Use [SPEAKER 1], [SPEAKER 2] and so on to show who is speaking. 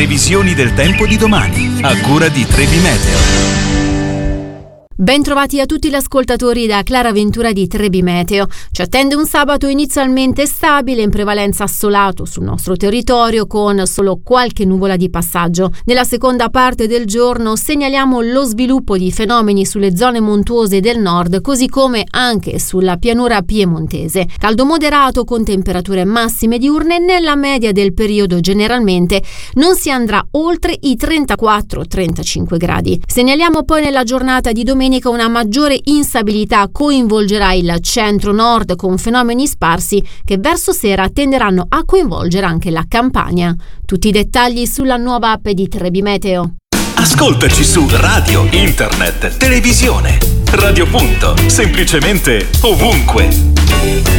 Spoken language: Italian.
[SPEAKER 1] previsioni del tempo di domani, a cura di Trebi Meteo.
[SPEAKER 2] Ben trovati a tutti gli ascoltatori da Clara Ventura di Trebi Meteo. Ci attende un sabato inizialmente stabile, in prevalenza assolato sul nostro territorio, con solo qualche nuvola di passaggio. Nella seconda parte del giorno segnaliamo lo sviluppo di fenomeni sulle zone montuose del nord, così come anche sulla pianura piemontese. Caldo moderato con temperature massime diurne nella media del periodo, generalmente non si andrà oltre i 34-35 gradi. Segnaliamo poi nella giornata di domenica una maggiore instabilità coinvolgerà il centro-nord, con fenomeni sparsi che verso sera tenderanno a coinvolgere anche la Campania. Tutti i dettagli sulla nuova app di Trebi Meteo.
[SPEAKER 1] Ascoltaci su radio, internet, televisione. Radio. Semplicemente ovunque.